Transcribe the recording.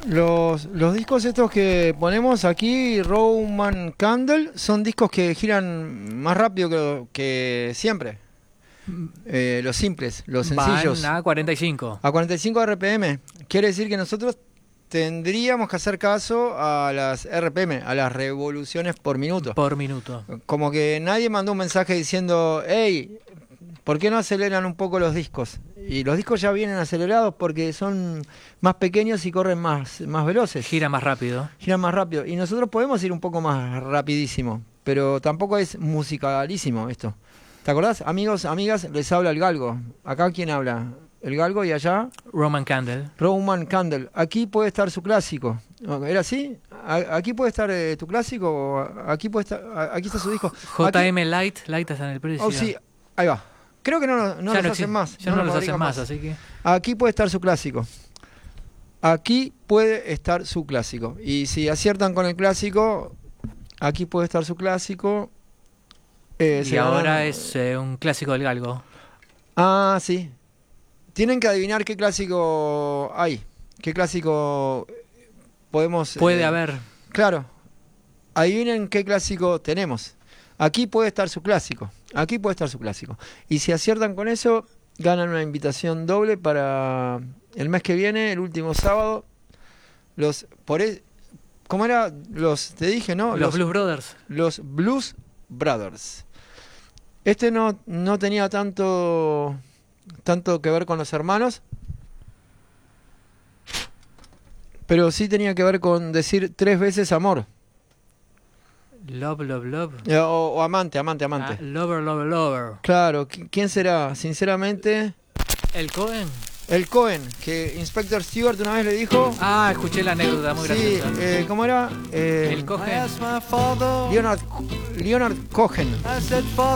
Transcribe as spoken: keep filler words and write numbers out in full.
Los, los discos estos que ponemos aquí, Roman Candle, son discos que giran más rápido que, que siempre. Eh, los simples, los sencillos. Van a cuarenta y cinco. A cuarenta y cinco R P M. Quiere decir que nosotros tendríamos que hacer caso a las R P M, a las revoluciones por minuto. Por minuto. Como que nadie mandó un mensaje diciendo, hey, ¿por qué no aceleran un poco los discos? Y los discos ya vienen acelerados porque son más pequeños y corren más, más veloces. Gira más rápido. Giran más rápido. Y nosotros podemos ir un poco más rapidísimo, pero tampoco es musicalísimo esto. ¿Te acordás? Amigos, amigas, les habla el Galgo. Acá, ¿quién habla? El Galgo y allá... Roman Candle. Roman Candle. Aquí puede estar su clásico. ¿Era así? ¿Aquí puede estar eh, tu clásico? Aquí puede estar, aquí está su disco. J M aquí... Light. Light está en el precio. Oh, sí. Ahí va. Creo que no, no, no los no hacen más. Ya no, no los hacen más, más, así que... Aquí puede estar su clásico. Aquí puede estar su clásico. Y si aciertan con el clásico, aquí puede estar su clásico. Eh, y ahora van... es eh, un clásico del Galgo. Ah, sí. Tienen que adivinar qué clásico hay. ¿Qué clásico podemos... Puede eh, haber. Claro. Adivinen qué clásico tenemos. Aquí puede estar su clásico. Aquí puede estar su clásico. Y si aciertan con eso, ganan una invitación doble para el mes que viene, el último sábado. Los por e, ¿Cómo era? Los te dije, ¿no? Los, los Blues Brothers. Los Blues Brothers. Este no, no tenía tanto tanto que ver con los hermanos, pero sí tenía que ver con decir tres veces amor. Love, love, love. O, o amante, amante, amante. Ah, lover, lover, lover. Claro, ¿quién será? Sinceramente... ¿El Cohen? El Cohen, que Inspector Stewart una vez le dijo... Ah, escuché la anécdota, muy sí, graciosa. Eh, ¿cómo era? Eh, el Cohen. Leonard, Leonard Cohen.